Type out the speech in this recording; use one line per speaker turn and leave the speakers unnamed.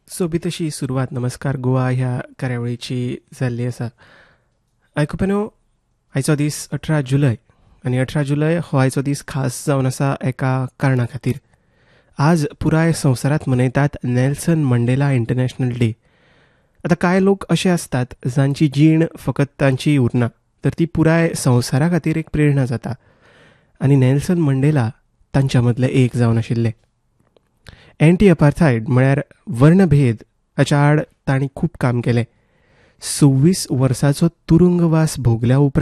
सोबीत अशी सुरवात नमस्कार गोवा ह्या कार्यावळीची जाल्ली आसा. आयकुप्यानो, आयचो दीस 18 जुलय आनी 18 जुलय हो आयचो दीस खास जावन आसा एका कारणा खातीर. आज पुराय संवसारांत मनयतात नेल्सन मंडेला इंटरनॅशनल डे. आतां कांय लोक अशे आसतात जांची जीण फकत तांची उरना तर ती पुराय संवसारा खातीर एक प्रेरणा जाता आनी नेल्सन मंडेला तांच्या मदले एक जावन आशिल्ले. एंटी अपार्थायड म्हळ्यार वर्णभेद हाच्या आड तांणी खूब काम केलें. 26 वर्सांचो तुरुंगवास भोगल्या उपरांत